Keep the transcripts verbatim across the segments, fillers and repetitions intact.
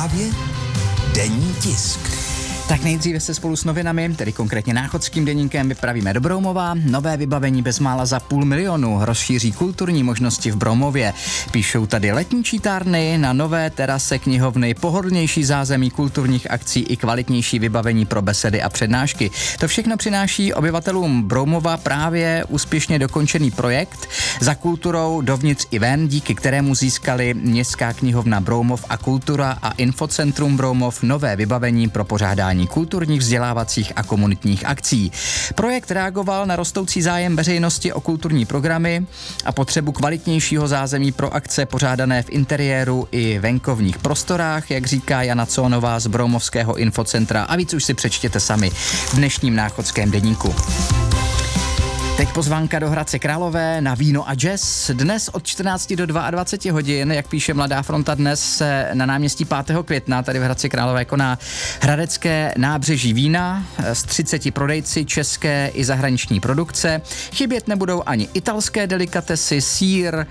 právě denní tisk. Tak nejdříve se spolu s novinami, tedy konkrétně Náchodským deníkem, vypravíme do Broumova. Nové vybavení bezmála za půl milionu rozšíří kulturní možnosti v Broumově. Píšou tady letní čítárny, na nové terase knihovny, pohodlnější zázemí kulturních akcí i kvalitnější vybavení pro besedy a přednášky. To všechno přináší obyvatelům Broumova právě úspěšně dokončený projekt Za kulturou dovnitř i ven, díky kterému získali Městská knihovna Broumov a Kultura a Infocentrum Broumov nové vybavení pro pořádání kulturních, vzdělávacích a komunitních akcí. Projekt reagoval na rostoucí zájem veřejnosti o kulturní programy a potřebu kvalitnějšího zázemí pro akce pořádané v interiéru i venkovních prostorách, jak říká Jana Cónová z Broumovského infocentra, a víc už si přečtěte sami v dnešním Náchodském deníku. Teď pozvánka do Hradce Králové na víno a jazz. Dnes od čtrnácti do dvaceti dvou hodin, jak píše Mladá fronta, dnes se na náměstí pátého května tady v Hradci Králové koná Hradecké nábřeží vína s třiceti prodejci české i zahraniční produkce. Chybět nebudou ani italské delikatesy, sýr, eh,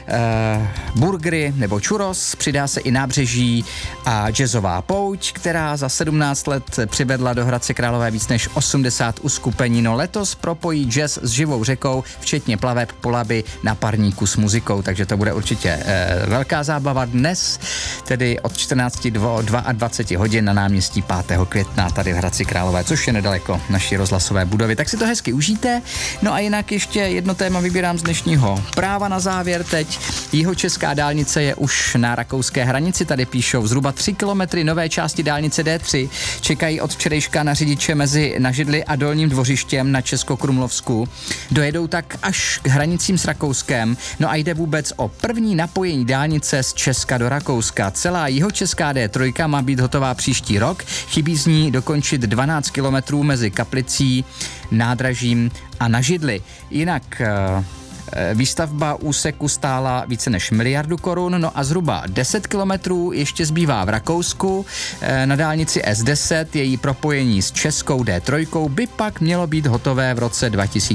burgery nebo churros. Přidá se i nábřeží a jazzová pouť, která za sedmnáct let přivedla do Hradce Králové víc než osmdesát uskupení. No letos propojí jazz s živou řekou, včetně plaveb po Labi na parníku s muzikou, takže to bude určitě e, velká zábava dnes, tedy od čtrnácti do dvaceti dvou hodin na náměstí pátého května tady v Hradci Králové, což je nedaleko naší rozhlasové budovy, tak si to hezky užijte. No a jinak ještě jedno téma vybírám z dnešního práva na závěr teď. Jihočeská dálnice je už na rakouské hranici, tady píšou zhruba tři kilometry nové části dálnice D tři čekají od včerejška na řidiče mezi Nažidli a Dolním Dvořištěm na Českokrumlovsku. Dojedou tak až k hranicím s Rakouskem. No a jde vůbec o první napojení dálnice z Česka do Rakouska. Celá jihočeská D tři má být hotová příští rok. Chybí z ní dokončit dvanáct kilometrů mezi Kaplicí, Nádražím a Nažidli. Jinak výstavba úseku stála více než miliardu korun, no a zhruba deset kilometrů ještě zbývá v Rakousku. Na dálnici S deset její propojení s českou D tři by pak mělo být hotové v roce dva tisíce